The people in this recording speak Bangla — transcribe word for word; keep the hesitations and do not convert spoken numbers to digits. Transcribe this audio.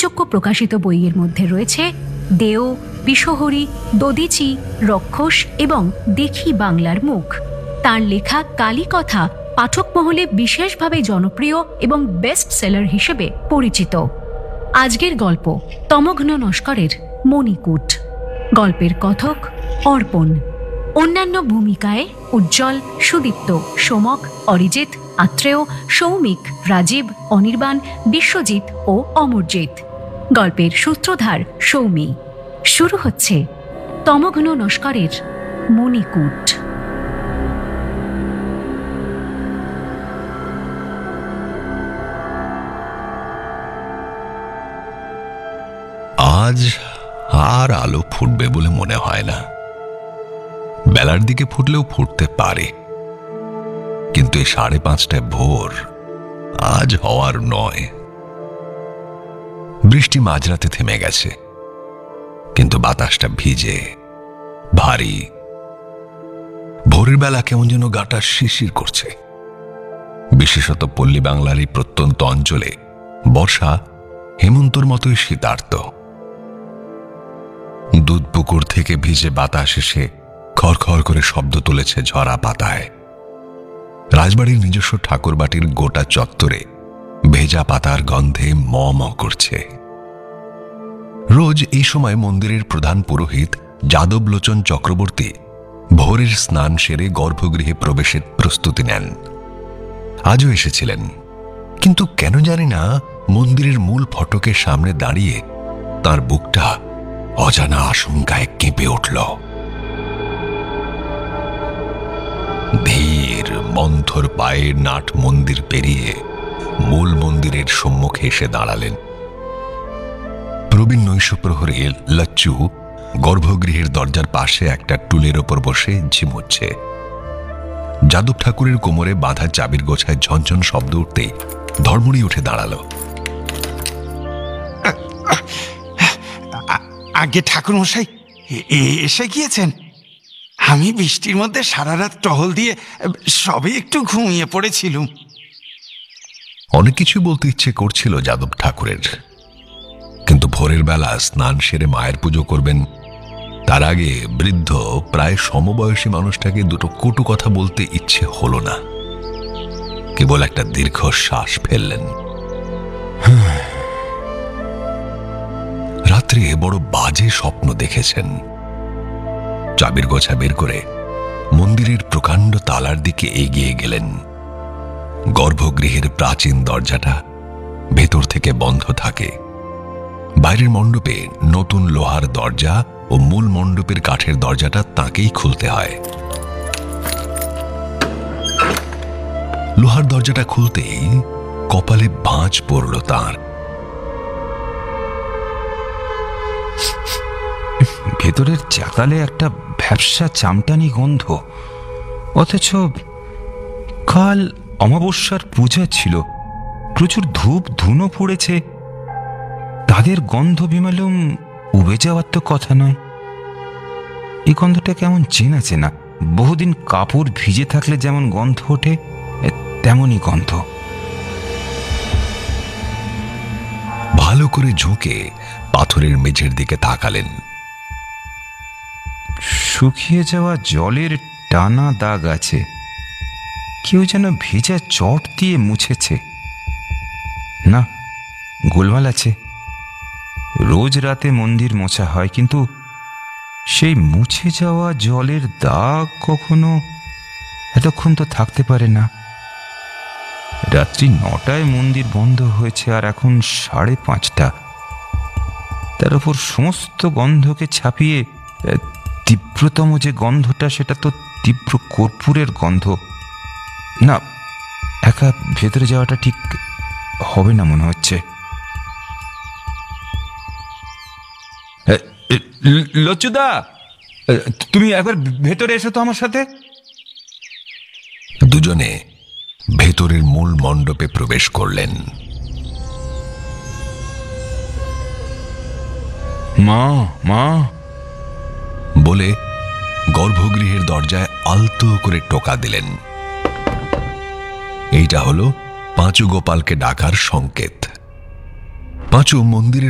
উল্লেখযোগ্য প্রকাশিত বইয়ের মধ্যে রয়েছে দেও, বিষহরী, দদিচি, রক্ষস এবং দেখি বাংলার মুখ। তার লেখা কালীকথা পাঠক মহলে বিশেষভাবে জনপ্রিয় এবং বেস্ট সেলার হিসেবে পরিচিত। আজকের গল্প তমঘ্ন নস্করের মণিকূট। গল্পের কথক অর্পণ। অন্যান্য ভূমিকায় উজ্জ্বল, সুদীপ্ত, সোমক, অরিজিৎ, আত্রেয়, সৌমিক, রাজীব, অনির্বাণ, বিশ্বজিৎ ও অমরজিৎ। গল্পের সূত্রধার সৌমি। শুরু হচ্ছে তমঘ্ন নস্করের মণিকূট। আজ আর আলো ফুটবে বলে মনে হয় না। বেলার দিকে ফুটলেও ফুটতে পারে, কিন্তু এই সাড়ে পাঁচটায় ভোর আজ হওয়ার নয়। বৃষ্টি মাঝরাতে থেমে গেছে, কিন্তু বাতাসটা ভিজে, ভারী। ভোরের বেলা কেমন যেন গাটা শিরশির করছে। বিশেষত পল্লী বাংলার এই প্রত্যন্ত অঞ্চলে বর্ষা হেমন্তর মতোই শীতার্ত। দুধ পুকুর থেকে ভিজে বাতাস এসে খড়খড় করে শব্দ তুলেছে ঝরা পাতায়। রাজবাড়ির নিজস্ব ঠাকুরবাটির গোটা চত্বরে ভেজা পাতার গন্ধে ম ম করছে। রোজ এই সময় মন্দিরের প্রধান পুরোহিত যাদবলোচন চক্রবর্তী ভোরের স্নান সেরে গর্ভগৃহে প্রবেশের প্রস্তুতি নেন। আজও এসেছিলেন, কিন্তু কেন জানি না মন্দিরের মূল ফটকের সামনে দাঁড়িয়ে তার বুকটা অজানা আশঙ্কায় কেঁপে উঠল। ধীর মন্থর পায়ে নাট মন্দির পেরিয়ে মূল মন্দিরের সম্মুখে এসে দাঁড়ালেন। প্রবীণ নৈশ প্রহরী লচ্চু গর্ভগৃহের দরজার পাশে একটা টুলের ওপর বসে ঝিমুচ্ছে। যাদব ঠাকুরের কোমরে বাঁধা চাবির গোছায় ঝনঝন শব্দ উঠতেই ধর্মড়ি উঠে দাঁড়ালো। আগে ঠাকুর মশাই এসে গিয়েছেন? আমি বৃষ্টির মধ্যে সারা রাত টহল দিয়ে সবে একটু ঘুমিয়ে পড়েছিলুম। অনেক কিছু বলতে ইচ্ছে করছিল যাদব ঠাকুরের, কিন্তু ভোরের বেলা স্নান সেরে মায়ের পুজো করবেন, তার আগে বৃদ্ধ প্রায় সমবয়সী মানুষটাকে দুটো কটু কথা বলতে ইচ্ছে হলো না। কেবল একটা দীর্ঘ শ্বাস ফেললেন। রাত্রে বড় বাজে স্বপ্ন দেখেছেন। চাবির গোছা বের করে মন্দিরের প্রকাণ্ড তালার দিকে এগিয়ে গেলেন। গর্ভগৃহের প্রাচীন দরজাটা ভেতর থেকে বন্ধ থাকে। বাইরের মণ্ডপে নতুন লোহার দরজা ও মূল মণ্ডপের কাঠের দরজাটা তাঁকেই খুলতে হয়। লোহার দরজাটা খুলতেই কপালে ভাঁজ পড়ল তাঁর। ভেতরের চাতালে একটা ভ্যাপসা চামটানি গন্ধ, অথচ কাল অমাবস্যার পূজা ছিল, প্রচুর ধূপ ধুনো পড়েছে, তাদের গন্ধ বিমালুম উবে যাওয়ার তো কথা নয়। এই গন্ধটা কেমন চেনা চেনা, বহুদিন কাপড় ভিজে থাকলে যেমন গন্ধ ওঠে তেমনই গন্ধ। ভালো করে ঝুঁকে পাথরের মেঝের দিকে তাকালেন। শুকিয়ে যাওয়া জলের টানা দাগ আছে, কেউ যেন ভেজা চট দিয়ে মুছেছে। না, গোলমাল আছে। রোজ রাতে মন্দির মোছা হয়, কিন্তু সেই মুছে যাওয়া জলের দাগ কখনো এতক্ষণ তো থাকতে পারে না। রাত্রি নটায় মন্দির বন্ধ হয়েছে, আর এখন সাড়ে পাঁচটা। তার উপর সমস্ত গন্ধকে ছাপিয়ে তীব্রতম যে গন্ধটা, সেটা তো তীব্র কর্পূরের গন্ধ। না, একা ভেতরে যাওয়াটা ঠিক হবে না মনে হচ্ছে। লচ্চুদা, তুমি একবার ভেতরে এসো তো আমার সাথে। দুজনে ভেতরের মূল মণ্ডপে প্রবেশ করলেন। মা মা বলে গর্ভগৃহের দরজায় আলতো করে টোকা দিলেন। এইটা হলো পাঁচু গোপালকে ডাকার সংকেত। পাঁচু মন্দিরের